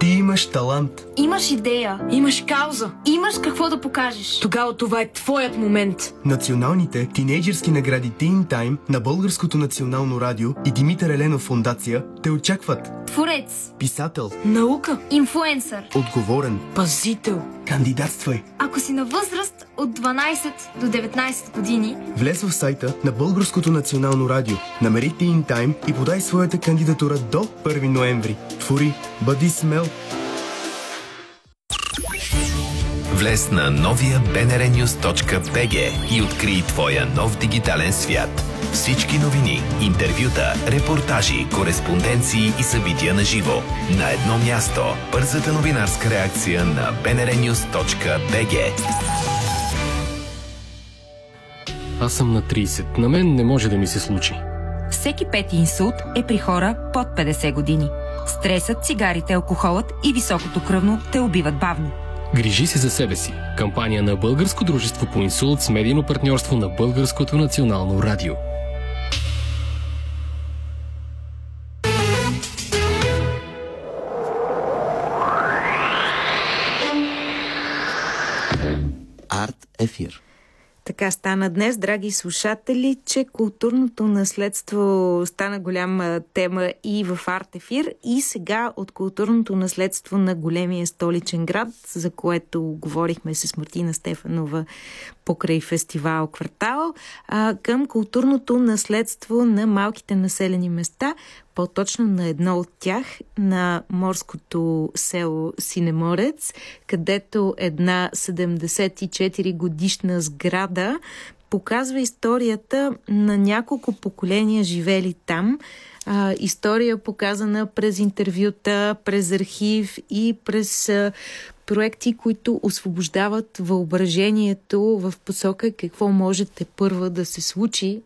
Ти имаш талант. Имаш идея. Имаш кауза. Имаш какво да покажеш. Тогава това е твоят момент. Националните тинейджърски награди Teen Time на Българското национално радио и Димитър Еленов фондация те очакват. Творец. Писател. Наука. Инфлуенсър. Отговорен. Пазител. Кандидатствай. Ако си на възраст от 12 до 19 години, влез в сайта на Българското национално радио, намери Teen Time и подай своята кандидатура до 1 ноември. Твори, бъди смел. Влез на новия bnrnews.bg и открий твоя нов дигитален свят. Всички новини, интервюта, репортажи, кореспонденции и събития на живо. На едно място. Бързата новинарска реакция на bnrnews.bg. Аз съм на 30. На мен не може да ми се случи. Всеки пети инсулт е при хора под 50 години. Стресът, цигарите, алкохолът и високото кръвно те убиват бавно. Грижи се за себе си. Кампания на Българско дружество по инсулт с медийно партньорство на Българското национално радио. Арт ефир. Така стана днес, драги слушатели, че културното наследство стана голяма тема и в Арт ефир. И сега от културното наследство на големия столичен град, за което говорихме с Мартина Стефанова покрай фестивал Квартал, към културното наследство на малките населени места, по-точно на едно от тях, на морското село Синеморец, където една 74 годишна сграда показва историята на няколко поколения живели там. История показана през интервюта, през архив и през проекти, които освобождават въображението в посока какво може тепърва да се случи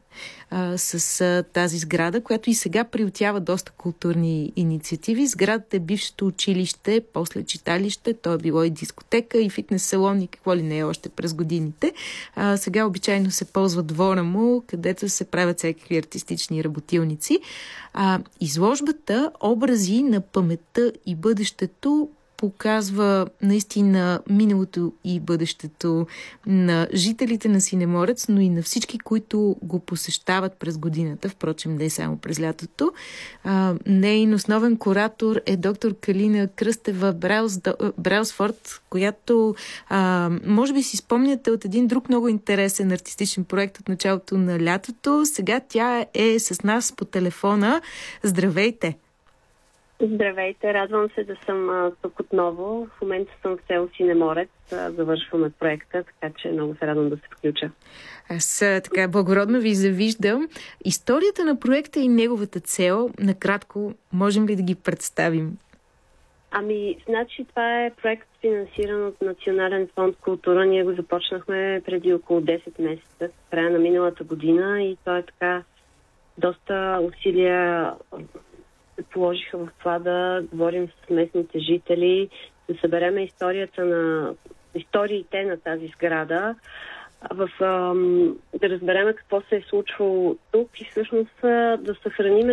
с тази сграда, която и сега приютява доста културни инициативи. Сградата е бившето училище, после читалище, то е било и дискотека, и фитнес салон, и какво ли не е още през годините. Сега обичайно се ползва двора му, където се правят всякакви артистични работилници. Изложбата "Образи на паметта и бъдещето" показва наистина миналото и бъдещето на жителите на Синеморец, но и на всички, които го посещават през годината, впрочем не само през лятото. Нейн основен куратор е доктор Калина Кръстева Браусфорд, която може би си спомняте от един друг много интересен артистичен проект от началото на лятото. Сега тя е с нас по телефона. Здравейте! Здравейте, радвам се да съм тук отново. В момента съм в село Синеморец, завършваме проекта, така че много се радвам да се включа. Аз така благородно ви завиждам. Историята на проекта и неговата цел, накратко, можем ли да ги представим? Значи това е проект финансиран от Национален фонд култура. Ние го започнахме преди около 10 месеца, в края на миналата година, и то е така доста усилия се положиха в това да говорим с местните жители, да събереме историите на тази сграда, да разбереме какво се е случвало тук и всъщност да съхраним